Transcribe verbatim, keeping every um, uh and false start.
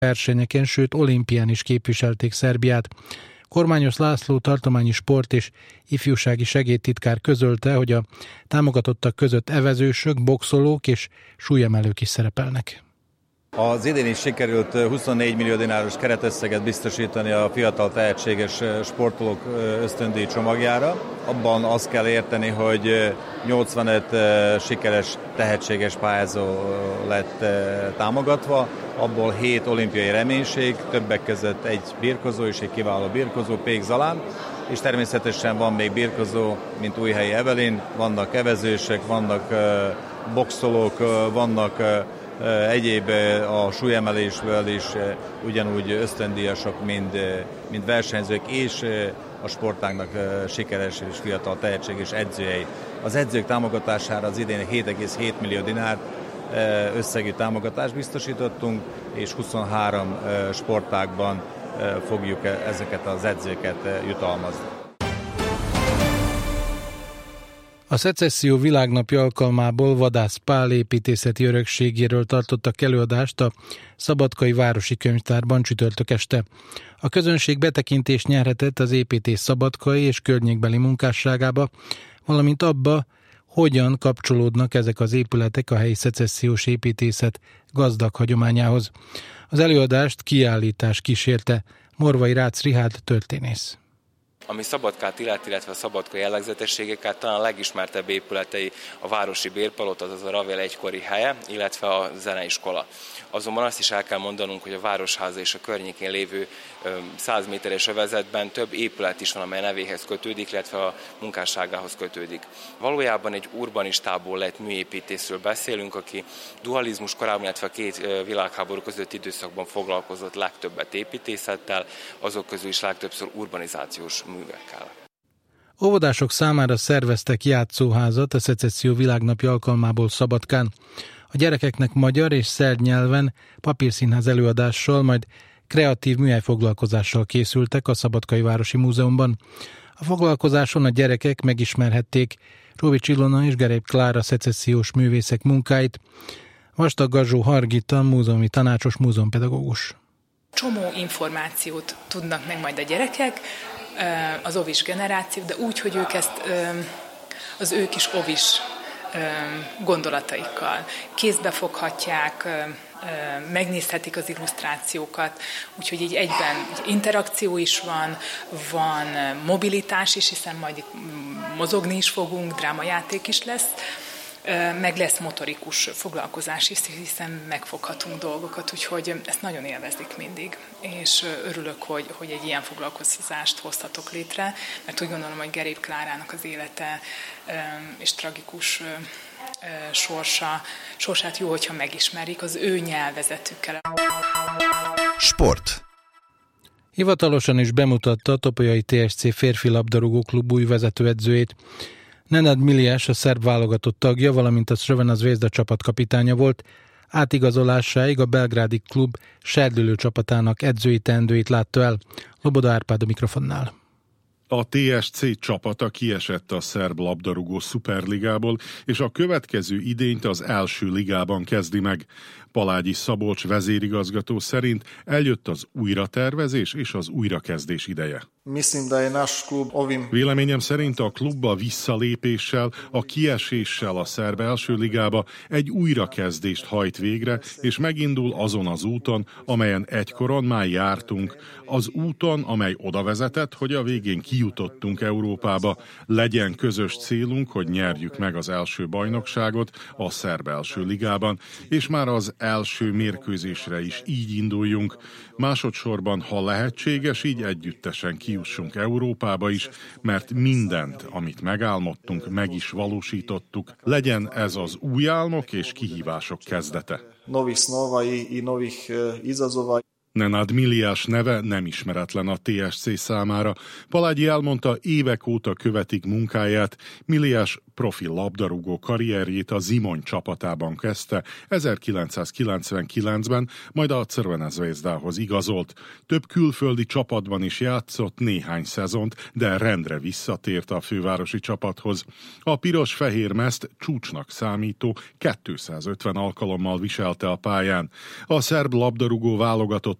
versenyeken, sőt olimpián is képviselték Szerbiát. Kormányos László tartományi sport és ifjúsági segédtitkár közölte, hogy a támogatottak között evezősök, boxolók és súlyemelők is szerepelnek. Az idén is sikerült huszonnégy millió dináros keretösszeget biztosítani a fiatal tehetséges sportolók ösztöndíj csomagjára. Abban azt kell érteni, hogy nyolcvanöt sikeres tehetséges pályázó lett támogatva, abból hét olimpiai reménység, többek között egy birkozó és egy kiváló birkozó, Pék Zalán, és természetesen van még birkozó, mint Újhelyi Evelin, vannak evezősök, vannak boxolók, vannak egyéb a súlyemelésből is ugyanúgy ösztöndíjasok, mind, mind versenyzők, és a sportágnak sikeres és fiatal tehetséges edzőjei. Az edzők támogatására az idén hét egész hét millió dinár összegű támogatást biztosítottunk, és huszonhárom sportágban fogjuk ezeket az edzőket jutalmazni. A Szecesszió világnapja alkalmából Vadász Pál építészeti örökségéről tartottak előadást a Szabadkai Városi Könyvtárban csütörtök este. A közönség betekintést nyerhetett az építész szabadkai és környékbeli munkásságába, valamint abba, hogyan kapcsolódnak ezek az épületek a helyi szecessziós építészet gazdag hagyományához. Az előadást kiállítás kísérte, Morvai Rácz Rihárd történész. Ami Szabadkát illet, illetve a szabadkai jellegzetességeket, talán a legismertebb épületei a városi bérpalota, azaz a Ravél egykori helye, illetve a zeneiskola. Azonban azt is el kell mondanunk, hogy a Városháza és a környékén lévő száz méteres övezetben több épület is van, amely nevéhez kötődik, illetve a munkásságához kötődik. Valójában egy urbanistából lett műépítészről beszélünk, aki dualizmus korában, illetve a két világháború közötti időszakban foglalkozott legtöbbet építészettel, azok közül is legtöbbször urbanizációs művekkel. Óvodások számára szerveztek játszóházat a Szecesszió világnapja alkalmából Szabadkán. A gyerekeknek magyar és szerb nyelven papírszínház előadással, majd kreatív műhelyfoglalkozással készültek a Szabadkai Városi Múzeumban. A foglalkozáson a gyerekek megismerhették Róvics Ilona és Gerép Klára szecessziós művészek munkáit. Vastag Gazsó Hargita, múzeumi tanácsos, múzeumpedagógus. Csomó információt tudnak meg majd a gyerekek, az ovis generáció, de úgy, hogy ők ezt az ők is ovis gondolataikkal kézbe foghatják, megnézhetik az illusztrációkat, úgyhogy így egyben interakció is van, van mobilitás is, hiszen majd itt mozogni is fogunk, drámajáték is lesz, meg lesz motorikus foglalkozás is, hiszen megfoghatunk dolgokat, úgyhogy ezt nagyon élvezik mindig, és örülök, hogy, hogy egy ilyen foglalkozást hozhatok létre, mert úgy gondolom, hogy Gerép Klárának az élete és tragikus sorsa, sorsát jó, hogyha megismerik az ő nyelvezetükkel. Sport. Hivatalosan is bemutatta a Topolyai té es cé férfi labdarúgó klub új vezetőedzőjét. Nenad Miliás a szerb válogatott tagja, valamint a Crvena Zvezda csapatkapitánya volt. Átigazolásáig a belgrádi klub serdülő csapatának edzői teendőit látta el. Loboda Árpád a mikrofonnál. A té es cé csapata kiesett a szerb labdarúgó szuperligából, és a következő idényt az első ligában kezdi meg. Palágyi Szabolcs vezérigazgató szerint eljött az újratervezés és az újrakezdés ideje. Véleményem szerint a klubba visszalépéssel, a kieséssel a szerb első ligába egy újrakezdést hajt végre, és megindul azon az úton, amelyen egykoron már jártunk. Az úton, amely oda vezetett, hogy a végén kijutottunk Európába. Legyen közös célunk, hogy nyerjük meg az első bajnokságot a szerb első ligában, és már az első mérkőzésre is így induljunk. Másodszorban, ha lehetséges, így együttesen kijussunk Európába is, mert mindent, amit megálmodtunk, meg is valósítottuk. Legyen ez az új álmok és kihívások kezdete. Nenad Miliás neve nem ismeretlen a té es cé számára. Palágyi elmondta, évek óta követik munkáját. Miliás profi labdarúgó karrierjét a Zimony csapatában kezdte ezerkilencszázkilencvenkilencben, majd a Crvena Zvezdához igazolt. Több külföldi csapatban is játszott néhány szezont, de rendre visszatért a fővárosi csapathoz. A piros-fehér mezt csúcsnak számító kétszázötven alkalommal viselte a pályán. A szerb labdarúgó válogatott